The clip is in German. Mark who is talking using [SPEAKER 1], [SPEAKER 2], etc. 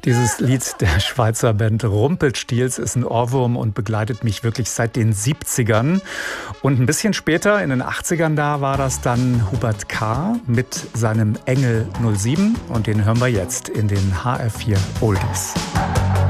[SPEAKER 1] Dieses Lied der Schweizer Band Rumpelstilz ist ein Ohrwurm und begleitet mich wirklich seit den 70ern. Und ein bisschen später, in den 80ern, da war das dann Hubert K. mit seinem Engel 07. Und den hören wir jetzt in den HR4 Oldies.